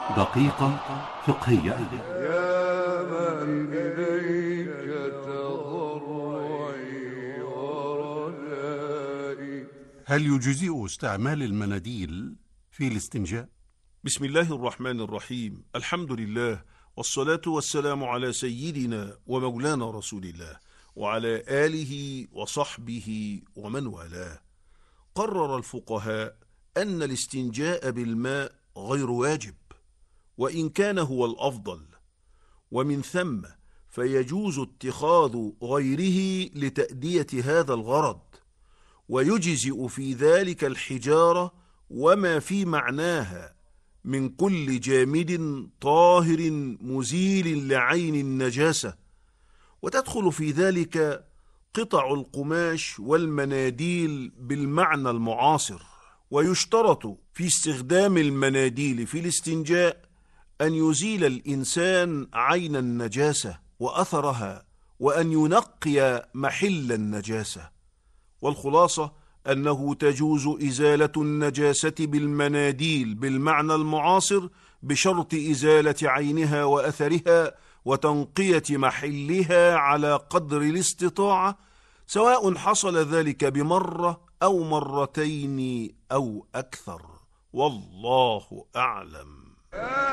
دقيقة فقهية. يا من إليك تضرعي ورجائي. هل يجزئ استعمال المناديل في الاستنجاء؟ بسم الله الرحمن الرحيم. الحمد لله، والصلاة والسلام على سيدنا ومولانا رسول الله وعلى آله وصحبه ومن والاه. قرر الفقهاء أن الاستنجاء بالماء غير واجب، وإن كان هو الأفضل، ومن ثم فيجوز اتخاذ غيره لتأدية هذا الغرض، ويجزئ في ذلك الحجارة وما في معناها من كل جامد طاهر مزيل لعين النجاسة، وتدخل في ذلك قطع القماش والمناديل بالمعنى المعاصر. ويشترط في استخدام المناديل في الاستنجاء أن يزيل الإنسان عين النجاسة وأثرها، وأن ينقي محل النجاسة. والخلاصة أنه تجوز إزالة النجاسة بالمناديل بالمعنى المعاصر بشرط إزالة عينها وأثرها وتنقية محلها على قدر الاستطاعة، سواء حصل ذلك بمرة أو مرتين أو أكثر، والله أعلم.